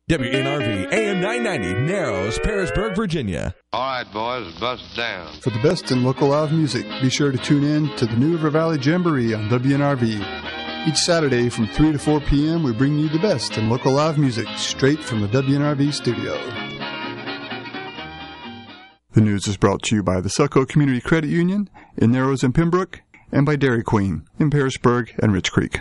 WNRV AM 990, Narrows, Parisburg, Virginia. All right, boys, bust down. For the best in local live music, be sure to tune in to the New River Valley Jamboree on WNRV. Each Saturday from 3 to 4 p.m., we bring you the best in local live music straight from the WNRV studio. The news is brought to you by the Selco Community Credit Union in Narrows and Pembroke, and by Dairy Queen in Parisburg and Rich Creek.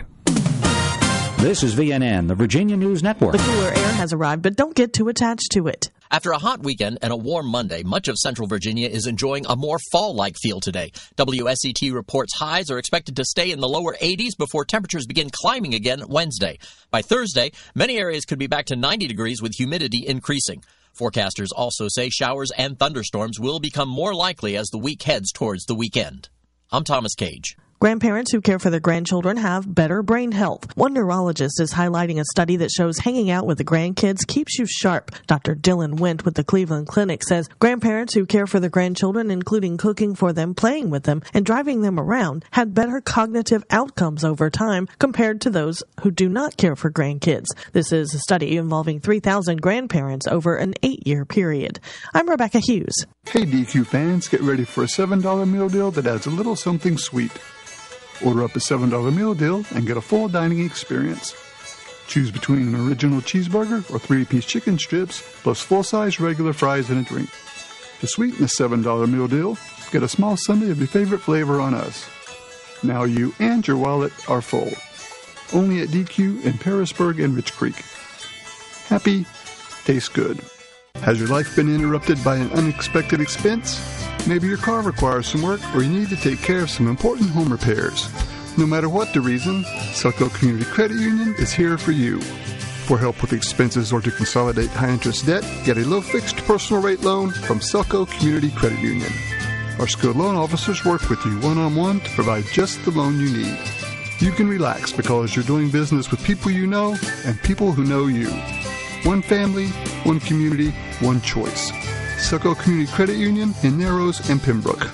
This is VNN, the Virginia News Network. The cooler air has arrived, but don't get too attached to it. After a hot weekend and a warm Monday, much of central Virginia is enjoying a more fall-like feel today. WSET reports highs are expected to stay in the lower 80s before temperatures begin climbing again Wednesday. By Thursday, many areas could be back to 90 degrees with humidity increasing. Forecasters also say showers and thunderstorms will become more likely as the week heads towards the weekend. I'm Thomas Cage. Grandparents who care for their grandchildren have better brain health. One neurologist is highlighting a study that shows hanging out with the grandkids keeps you sharp. Dr. Dylan Wendt with the Cleveland Clinic says grandparents who care for their grandchildren, including cooking for them, playing with them, and driving them around, had better cognitive outcomes over time compared to those who do not care for grandkids. This is a study involving 3,000 grandparents over an 8-year period. I'm Rebecca Hughes. Hey DQ fans, get ready for a $7 meal deal that adds a little something sweet. Order up a $7 meal deal and get a full dining experience. Choose between an original cheeseburger or 3-piece chicken strips, plus full-size regular fries and a drink. To sweeten the $7 meal deal, get a small sundae of your favorite flavor on us. Now you and your wallet are full. Only at DQ in Parisburg and Rich Creek. Happy, tastes good. Has your life been interrupted by an unexpected expense? Maybe your car requires some work, or you need to take care of some important home repairs. No matter what the reason, Selco Community Credit Union is here for you. For help with expenses or to consolidate high-interest debt, get a low-fixed personal rate loan from Selco Community Credit Union. Our skilled loan officers work with you one-on-one to provide just the loan you need. You can relax because you're doing business with people you know and people who know you. One family, one community, one choice. Selco Community Credit Union in Narrows and Pembroke.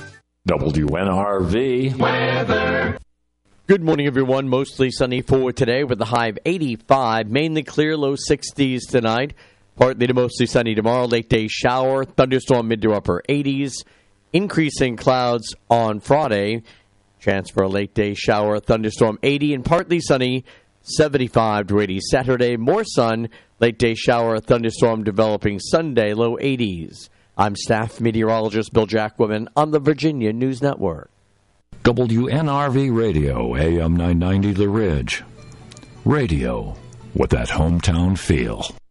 WNRV weather. Good morning, everyone. Mostly sunny for today with a high of 85. Mainly clear, low 60s tonight. Partly to mostly sunny tomorrow. Late day shower, thunderstorm mid to upper 80s. Increasing clouds on Friday. Chance for a late day shower, thunderstorm 80 and partly sunny. 75 to 80 Saturday. More sun, late day shower, thunderstorm developing Sunday, low 80s. I'm staff meteorologist Bill Jacquemin on the Virginia News Network. WNRV Radio, AM 990 The Ridge. Radio with that hometown feel.